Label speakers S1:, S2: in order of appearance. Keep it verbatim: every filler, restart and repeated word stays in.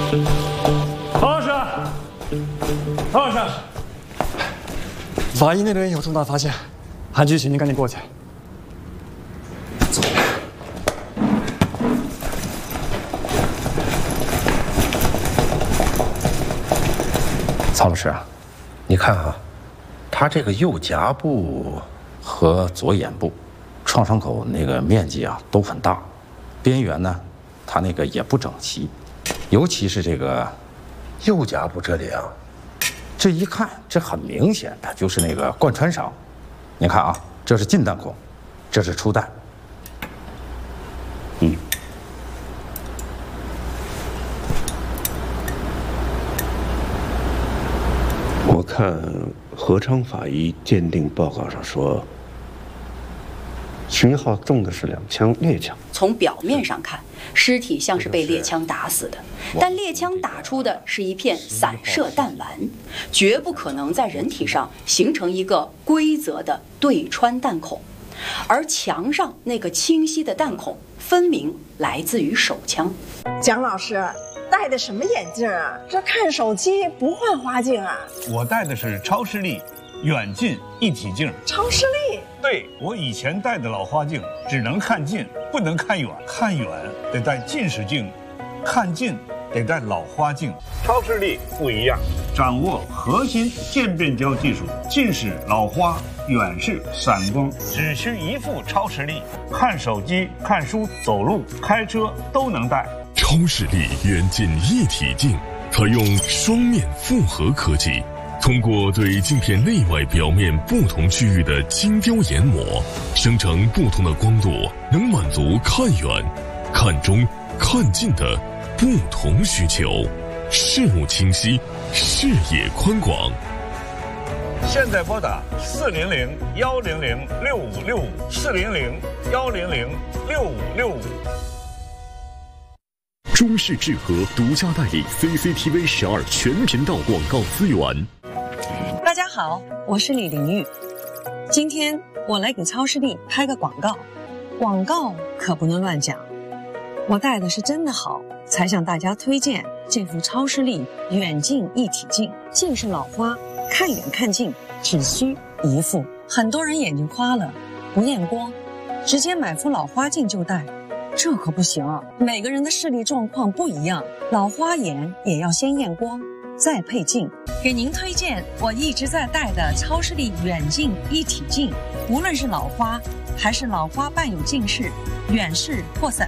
S1: 曹老师，曹老师，
S2: 法医那边有重大发现，韩局，请您赶紧过去。走。
S3: 曹老师啊，你看哈、啊，他这个右颊部和左眼部创伤口那个面积啊都很大，边缘呢，它那个也不整齐，尤其是这个右颊部这里啊，这一看这很明显，它就是那个贯穿伤。你看啊，这是进弹孔，这是出弹。嗯。
S4: 我看合昌法医鉴定报告上说，徐浩中的是两枪猎枪。
S5: 从表面上看，尸体像是被猎枪打死的，但猎枪打出的是一片散射弹丸，绝不可能在人体上形成一个规则的对穿弹孔。而墙上那个清晰的弹孔，分明来自于手枪。
S6: 蒋老师戴的什么眼镜啊？这看手机不换花镜啊？
S1: 我戴的是超视力远近一体镜。
S6: 超视力？
S1: 对，我以前戴的老花镜只能看近，不能看远，看远得戴近视镜，看近得戴老花镜。超视力不一样，掌握核心渐变焦技术，近视、老花、远视、散光，只需一副超视力，看手机、看书、走路、开车都能戴。
S7: 超视力远近一体镜采用双面复合科技，通过对镜片内外表面不同区域的精雕研磨，生成不同的光度，能满足看远、看中、看近的不同需求，视物清晰，视野宽广。
S1: 现在拨打四零零幺零零六五六五四零零幺零零六五六五。
S7: 中视智和独家代理 C C T V 十二全频道广告资源。
S8: 大家好，我是李玲玉。今天我来给超视力拍个广告，广告可不能乱讲。我戴的是真的好，才向大家推荐这副超视力远近一体镜。近视老花，看远看近只需一副。很多人眼睛花了，不验光，直接买副老花镜就戴。这可不行啊！每个人的视力状况不一样，老花眼也要先验光，再配镜。给您推荐我一直在戴的超视力远近一体镜，无论是老花还是老花伴有近视、远视或散